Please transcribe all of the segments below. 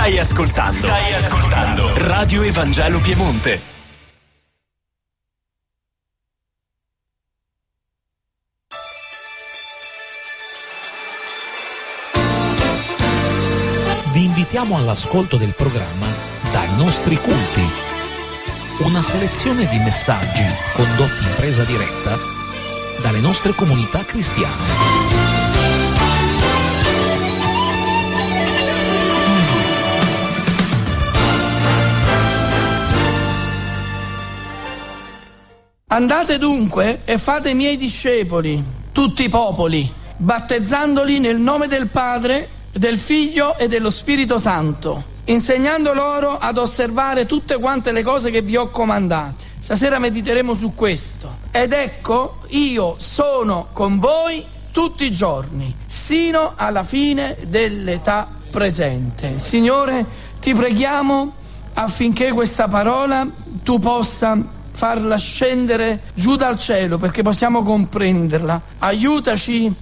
Stai ascoltando Radio Evangelo Piemonte. Vi invitiamo all'ascolto del programma Dai nostri culti, una selezione di messaggi condotti in presa diretta dalle nostre comunità cristiane. Andate dunque e fate i miei discepoli, tutti i popoli, battezzandoli nel nome del Padre, del Figlio e dello Spirito Santo, insegnando loro ad osservare tutte quante le cose che vi ho comandate. Stasera mediteremo su questo. Ed ecco, io sono con voi tutti i giorni, sino alla fine dell'età presente. Signore, ti preghiamo affinché questa parola tu possa farla scendere giù dal cielo perché possiamo comprenderla. Aiutaci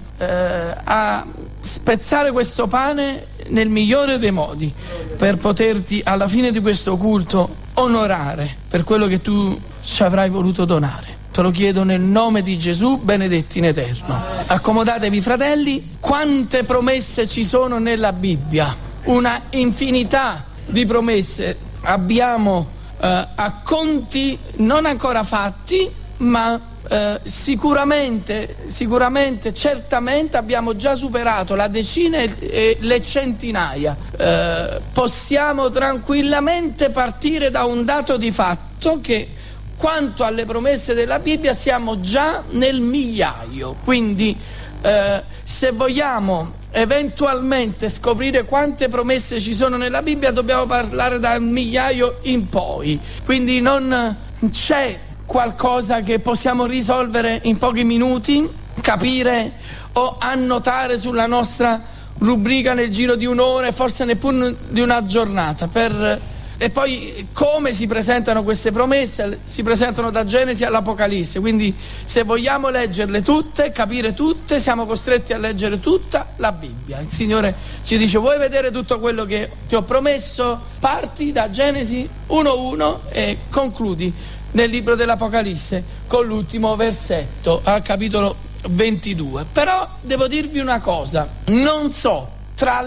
a spezzare questo pane nel migliore dei modi per poterti alla fine di questo culto onorare per quello che tu ci avrai voluto donare. Te lo chiedo nel nome di Gesù, benedetti in eterno. Accomodatevi, fratelli. Quante promesse ci sono nella Bibbia? Una infinità di promesse. Abbiamo a conti non ancora fatti, ma sicuramente, certamente abbiamo già superato la decina e le centinaia. Possiamo tranquillamente partire da un dato di fatto che quanto alle promesse della Bibbia siamo già nel migliaio. Quindi se vogliamo eventualmente scoprire quante promesse ci sono nella Bibbia dobbiamo parlare da un migliaio in poi. Quindi non c'è qualcosa che possiamo risolvere in pochi minuti, capire o annotare sulla nostra rubrica nel giro di un'ora e forse neppure di una giornata. E poi come si presentano queste promesse? Si presentano da Genesi all'Apocalisse, quindi se vogliamo leggerle tutte, capire tutte, siamo costretti a leggere tutta la Bibbia. Il Signore ci dice: vuoi vedere tutto quello che ti ho promesso? Parti da Genesi 1:1 e concludi nel libro dell'Apocalisse con l'ultimo versetto al capitolo 22. Però devo dirvi una cosa, non so tra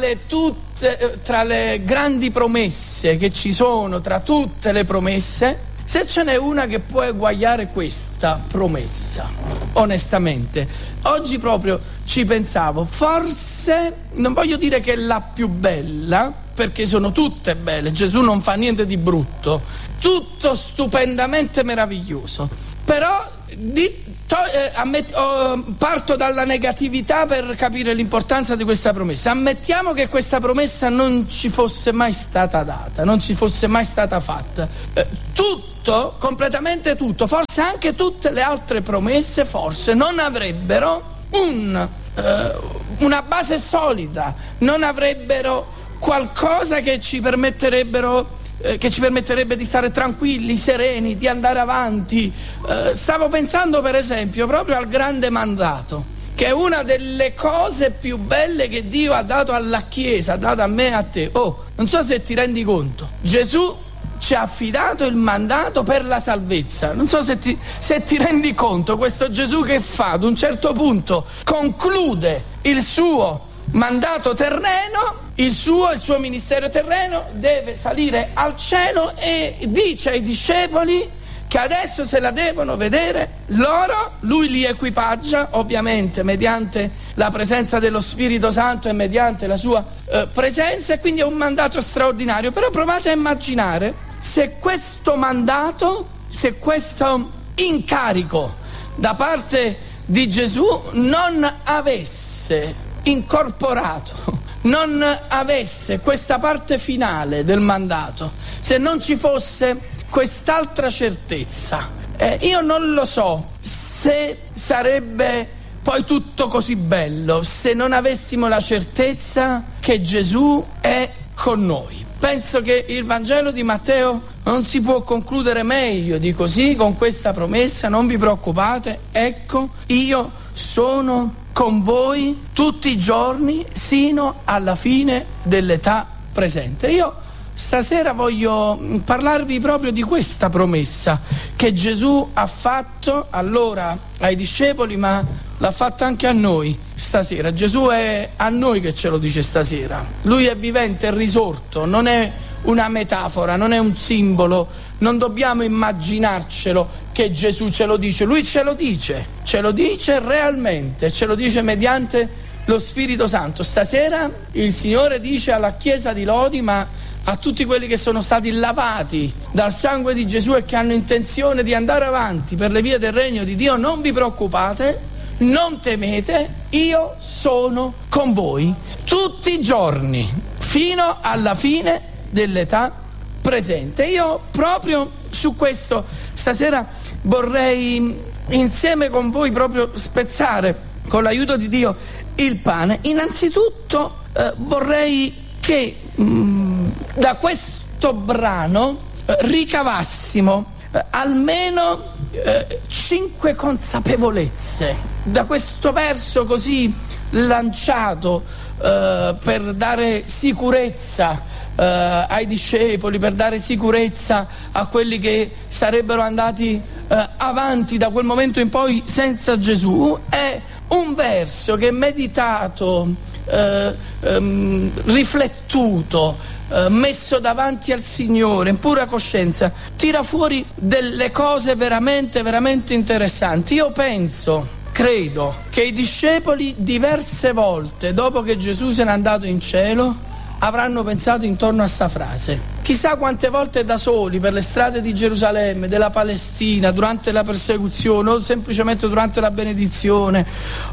le grandi promesse che ci sono, tra tutte le promesse, se ce n'è una che può eguagliare questa promessa, onestamente. Oggi proprio ci pensavo, forse, non voglio dire che è la più bella, perché sono tutte belle, Gesù non fa niente di brutto, tutto stupendamente meraviglioso, però parto dalla negatività per capire l'importanza di questa promessa. Ammettiamo che questa promessa non ci fosse mai stata data, non ci fosse mai stata fatta. Tutto, completamente tutto, forse anche tutte le altre promesse, forse non avrebbero una base solida, non avrebbero qualcosa che ci permetterebbe di stare tranquilli, sereni, di andare avanti. Stavo pensando per esempio proprio al grande mandato, che è una delle cose più belle che Dio ha dato alla Chiesa, ha dato a me e a te. Non so se ti rendi conto, Gesù ci ha affidato il mandato per la salvezza. Non so se ti rendi conto, questo Gesù che fa ad un certo punto conclude il suo mandato terreno, il suo ministero terreno, deve salire al cielo e dice ai discepoli che adesso se la devono vedere loro. Lui li equipaggia ovviamente mediante la presenza dello Spirito Santo e mediante la sua presenza, e quindi è un mandato straordinario. Però provate a immaginare se questo mandato, se questo incarico da parte di Gesù non avesse incorporato, non avesse questa parte finale del mandato, se non ci fosse quest'altra certezza, io non lo so se sarebbe poi tutto così bello, se non avessimo la certezza che Gesù è con noi. Penso che il Vangelo di Matteo non si può concludere meglio di così, con questa promessa: non vi preoccupate, ecco, io sono con voi tutti i giorni sino alla fine dell'età presente. Io stasera voglio parlarvi proprio di questa promessa che Gesù ha fatto allora ai discepoli, ma l'ha fatta anche a noi stasera. Gesù è a noi che ce lo dice stasera. Lui è vivente, è risorto, non è una metafora, non è un simbolo, non dobbiamo immaginarcelo che Gesù ce lo dice. Lui ce lo dice realmente, ce lo dice mediante lo Spirito Santo. Stasera il Signore dice alla Chiesa di Lodi, ma a tutti quelli che sono stati lavati dal sangue di Gesù e che hanno intenzione di andare avanti per le vie del regno di Dio: non vi preoccupate, non temete, io sono con voi tutti i giorni fino alla fine dell'età presente. Io proprio su questo stasera vorrei insieme con voi proprio spezzare, con l'aiuto di Dio, il pane. Innanzitutto vorrei che da questo brano ricavassimo almeno 5 consapevolezze, da questo verso così lanciato per dare sicurezza ai discepoli, per dare sicurezza a quelli che sarebbero andati avanti da quel momento in poi senza Gesù. È un verso che meditato, riflettuto, messo davanti al Signore in pura coscienza, tira fuori delle cose veramente, veramente interessanti. Io credo che i discepoli diverse volte, dopo che Gesù se n'è andato in cielo, avranno pensato intorno a sta frase. Chissà quante volte da soli per le strade di Gerusalemme, della Palestina, durante la persecuzione, o semplicemente durante la benedizione,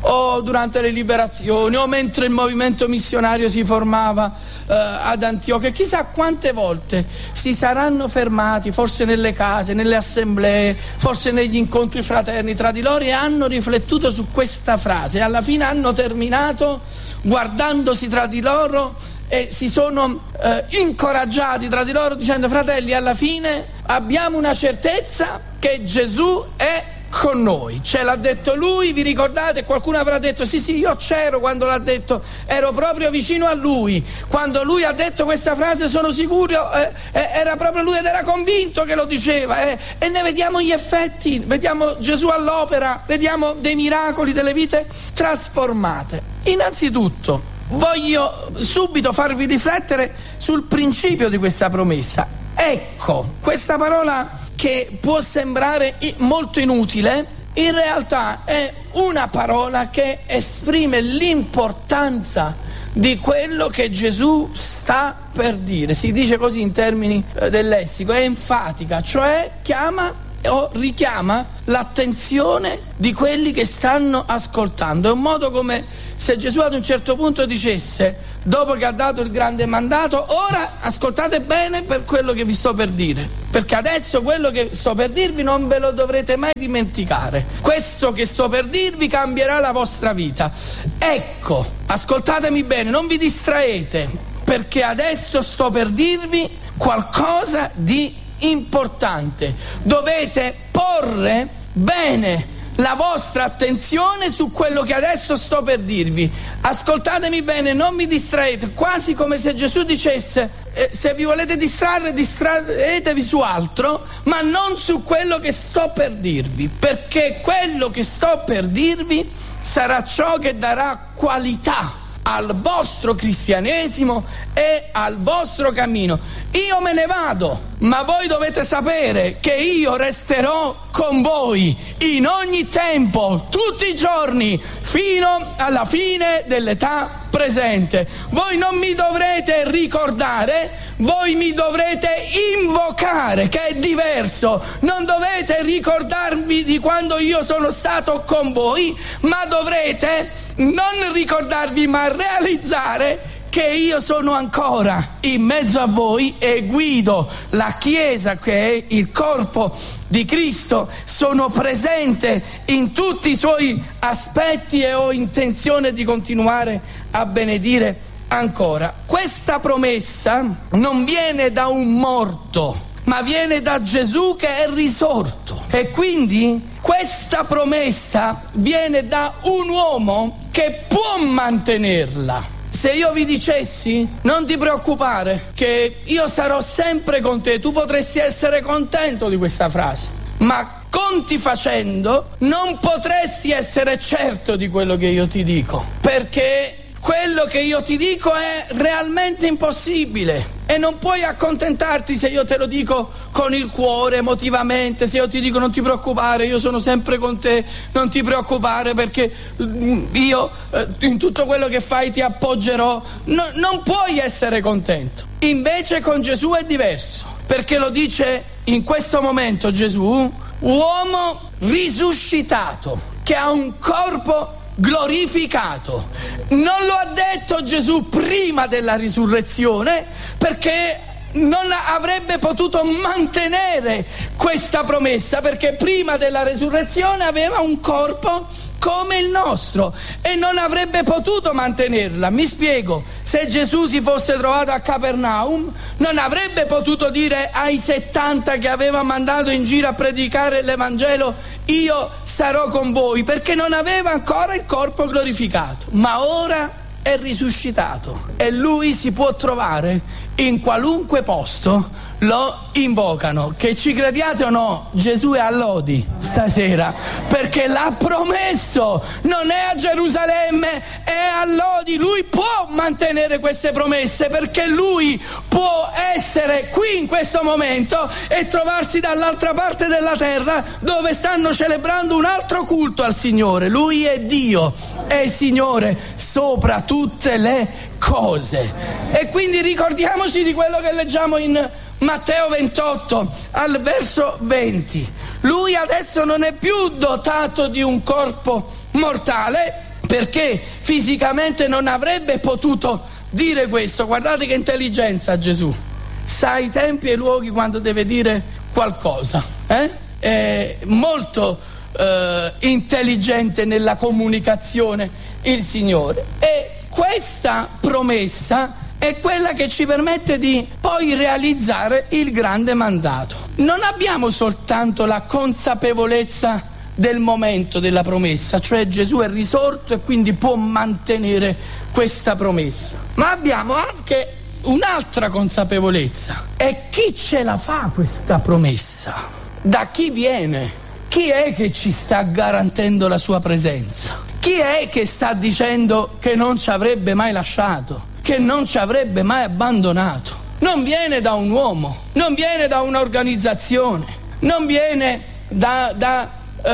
o durante le liberazioni, o mentre il movimento missionario si formava ad Antiochia, chissà quante volte si saranno fermati, forse nelle case, nelle assemblee, forse negli incontri fraterni tra di loro, e hanno riflettuto su questa frase, e alla fine hanno terminato guardandosi tra di loro e si sono incoraggiati tra di loro dicendo: fratelli, alla fine abbiamo una certezza che Gesù è con noi, ce l'ha detto lui. Vi ricordate? Qualcuno avrà detto: sì, io c'ero quando l'ha detto, ero proprio vicino a lui quando lui ha detto questa frase, sono sicuro, era proprio lui ed era convinto che lo diceva, e ne vediamo gli effetti, vediamo Gesù all'opera, vediamo dei miracoli, delle vite trasformate. Innanzitutto voglio subito farvi riflettere sul principio di questa promessa. Ecco, questa parola che può sembrare molto inutile, in realtà è una parola che esprime l'importanza di quello che Gesù sta per dire. Si dice così in termini del lessico, è enfatica, cioè chiama o richiama l'attenzione di quelli che stanno ascoltando. È un modo come se Gesù ad un certo punto dicesse, dopo che ha dato il grande mandato: ora ascoltate bene per quello che vi sto per dire, perché adesso quello che sto per dirvi non ve lo dovrete mai dimenticare. Questo che sto per dirvi cambierà la vostra vita. Ecco, ascoltatemi bene, non vi distraete, perché adesso sto per dirvi qualcosa di importante. Dovete porre bene la vostra attenzione su quello che adesso sto per dirvi. Ascoltatemi bene, non mi distraete, quasi come se Gesù dicesse: se vi volete distrarre, distraetevi su altro, ma non su quello che sto per dirvi, perché quello che sto per dirvi sarà ciò che darà qualità al vostro cristianesimo e al vostro cammino. Io me ne vado, ma voi dovete sapere che io resterò con voi in ogni tempo, tutti i giorni, fino alla fine dell'età presente. Voi non mi dovrete ricordare, voi mi dovrete invocare, che è diverso. Non dovete ricordarvi di quando io sono stato con voi, ma dovrete non ricordarvi, ma realizzare che io sono ancora in mezzo a voi e guido la Chiesa, che è il corpo di Cristo. Sono presente in tutti i suoi aspetti e ho intenzione di continuare a benedire ancora. Questa promessa non viene da un morto, ma viene da Gesù che è risorto, e quindi questa promessa viene da un uomo che può mantenerla. Se io vi dicessi, non ti preoccupare, che io sarò sempre con te, tu potresti essere contento di questa frase, ma conti facendo non potresti essere certo di quello che io ti dico, perché quello che io ti dico è realmente impossibile e non puoi accontentarti se io te lo dico con il cuore, emotivamente, se io ti dico non ti preoccupare, io sono sempre con te, non ti preoccupare perché io in tutto quello che fai ti appoggerò. Non puoi essere contento. Invece con Gesù è diverso, perché lo dice in questo momento Gesù, uomo risuscitato, che ha un corpo glorificato. Non lo ha detto Gesù prima della risurrezione, perché non avrebbe potuto mantenere questa promessa, perché prima della risurrezione aveva un corpo come il nostro e non avrebbe potuto mantenerla. Mi spiego: se Gesù si fosse trovato a Capernaum non avrebbe potuto dire ai 70 che aveva mandato in giro a predicare l'Evangelo io sarò con voi, perché non aveva ancora il corpo glorificato, ma ora è risuscitato e lui si può trovare in qualunque posto lo invocano. Che ci crediate o no, Gesù è a Lodi stasera, perché l'ha promesso, non è a Gerusalemme, è a Lodi. Lui può mantenere queste promesse, perché lui può essere qui in questo momento e trovarsi dall'altra parte della terra dove stanno celebrando un altro culto al Signore. Lui è Dio, è Signore sopra tutte le cose. E quindi ricordiamoci di quello che leggiamo in Matteo 28 al verso 20. Lui adesso non è più dotato di un corpo mortale, perché fisicamente non avrebbe potuto dire questo. Guardate che intelligenza Gesù, sa i tempi e i luoghi quando deve dire qualcosa, è molto intelligente nella comunicazione il Signore. E questa promessa è quella che ci permette di poi realizzare il grande mandato. Non abbiamo soltanto la consapevolezza del momento della promessa, cioè Gesù è risorto e quindi può mantenere questa promessa, ma abbiamo anche un'altra consapevolezza: è chi ce la fa questa promessa, da chi viene, chi è che ci sta garantendo la sua presenza, chi è che sta dicendo che non ci avrebbe mai lasciato, che non ci avrebbe mai abbandonato. Non viene da un uomo, non viene da un'organizzazione, non viene da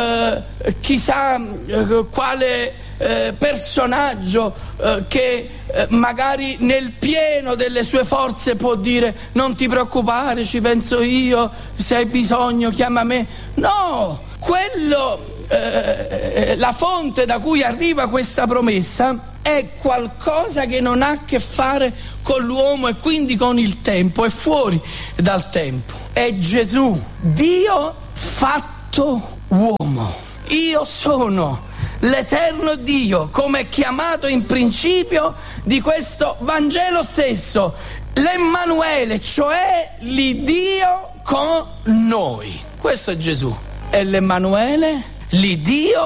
chissà quale personaggio che magari nel pieno delle sue forze può dire non ti preoccupare, ci penso io, se hai bisogno chiama me. No, quello la fonte da cui arriva questa promessa è qualcosa che non ha a che fare con l'uomo e quindi con il tempo, è fuori dal tempo. È Gesù, Dio fatto uomo. Io sono l'eterno Dio, come è chiamato in principio di questo Vangelo stesso, l'Emmanuele, cioè l'Iddio con noi. Questo è Gesù, è l'Emmanuele, l'Iddio